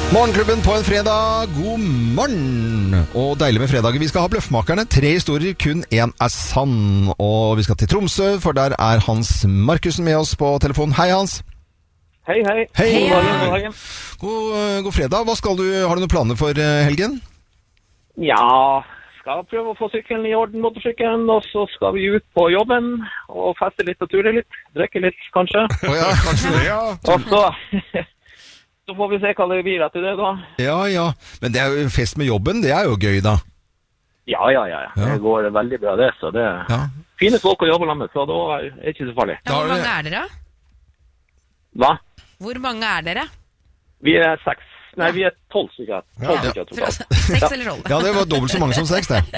Morgenklubben på en fredag, god morgen! Og deilig med fredager. Vi skal ha Bløffmakerne. 3 historier, kun 1 er sann. Og vi skal til Tromsø, for der er Hans Markussen med oss på telefon. Hei, Hans. Hei, hei. Hei. God dagen. God fredag. Hva skal du, har du noen planer for helgen? Ja, skal prøve å få sykkelen i orden, motorsykkelen, og så skal vi ut på jobben og feste litt og ture litt. Drikke litt, kanskje. Ja, kanskje det, ja. Og så får vi se hva det blir etter det da. Ja. Men det er jo fest med jobben, det er jo gøy da. Ja. Det går veldig bra det, så det er fine folk å jobbe med, så da er det ikke så farlig. Ja, hvor mange er dere? Hva? Hvor mange er dere? Vi er 6. Nei, vi er 12 stykker. 12 stykker totalt. 6 eller 12? Ja, det var dobbelt så mange som 6, det.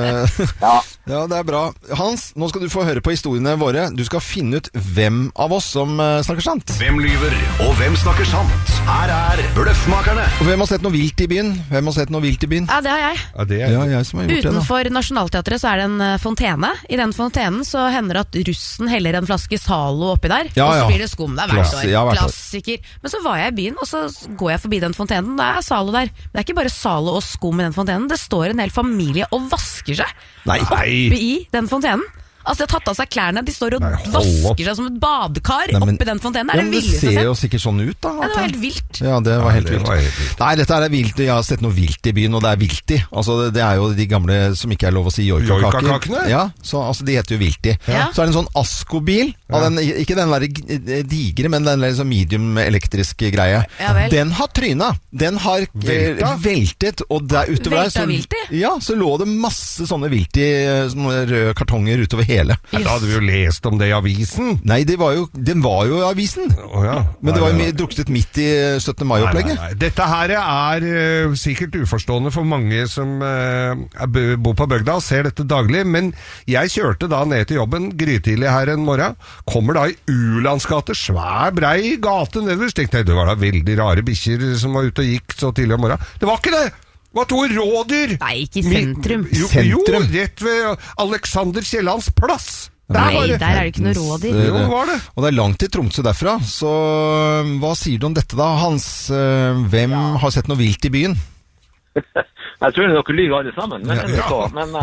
Ja, det er bra. Hans, nå skal du få høre på historiene våre. Du skal finne ut hvem av oss som snakker sant. Hvem lyver, og hvem snakker sant? Her er Bløffmakerne. Og hvem har sett noe vilt i byen? Ja, det har jeg. Ja, det er jeg som har gjort det da. Utenfor Nationaltheatret så er det en fontene. I den fontenen så hender det at russen heller en flaske Zalo oppi der, og så blir det skum. Det er hvert år. Klassiker. Men så var jeg i byen, og så går jeg forbi den fontenen. Det er Zalo der. Det er ikke bare Zalo og skum i den fontenen. Det står en hel familie og vasker seg oppi i den fontenen. Altså, de har tatt av seg klærne. De står og vasker seg som et badekar oppi den fontenen. Det er det vildeste jeg har sett. Det ser jo sikkert sånn ut da. Ja, det var helt vilt. Ja, det var helt vilt. Nei, dette er vilt. Jeg har sett noe vilt i byen, og det er vilti. Altså, det er jo de gamle som ikke er lov å si joikakakene. Ja, så altså, de heter jo vilti. Ja. Så er det en sånn Asko-bil. Ikke den der digre, men den der sånn medium elektrisk greie. Ja, den har tryna. Den har veltet, og der utover der så lå det masse sånne vilti, sånne røde kartonger utover hele. Da hadde vi jo lest om det i avisen. Nei, den var jo i avisen. Men det var jo drukket midt i 17. mai-opplegget. Nei. Dette her er sikkert uforstående for mange som bor på bygda og ser dette daglig, men jeg kjørte da ned til jobben grytidlig her en morgen, kommer da i Ulandsgate, svær brei gate nederst. Tenkte jeg, det var da veldig rare bikkjer som var ute og gikk så tidlig om morgenen. Det var ikke det! Det var 2 rådyr! Nei, ikke i sentrum. Jo, rett ved Alexander Kiellands plass. Der er det ikke noe rådyr. Jo, var det. Og det er langt til Tromsø derfra, så hva sier du om dette da, Hans? Hvem har sett noe vilt i byen? Jeg tror dere lyver alle sammen, men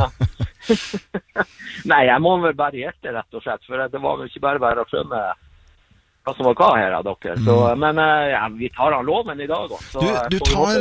nei, jeg må vel bare gjette rett og slett, for det var vel ikke bare å skjønne hva som var hva her av dere. Så, men vi tar av loven i dag også. Du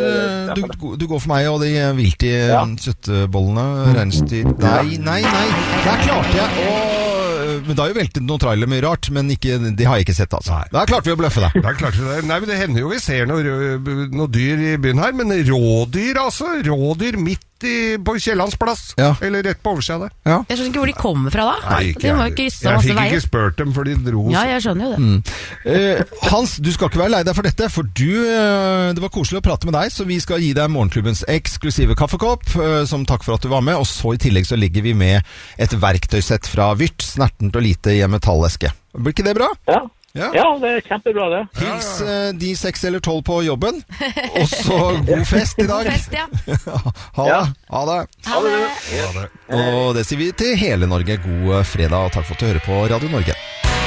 går for meg og de vilt i kjøttbollene, reinsdyr. Nei, der klarte jeg men det har jo veltet noen trailer mye rart, men det har jeg ikke sett, altså. Da klarte vi å bløffe det. Nei, men det hender jo vi ser noe dyr i byen her, men rådyr, altså. Rådyr midt på Kiellands plass, eller rett på oversiden der. Ja. Jeg skjønner ikke hvor de kommer fra da. Nei, jeg fikk ikke spurt dem, for de dro. Ja, jeg skjønner jo det. Hans, du skal ikke være lei deg for dette, for det var koselig å prate med deg, så vi skal gi deg morgenklubbens eksklusive kaffekopp, som takk for at du var med, og så i tillegg så legger vi med et verktøysett fra Vyrt, snertent og lite i en metalleske. Blir ikke det bra? Ja, det er kjempebra det. Hils de 6 eller 12 på jobben, og så god fest i dag. God fest, ja. Ha det. Og det sier vi til hele Norge. God fredag, og takk for at du hører på Radio Norge.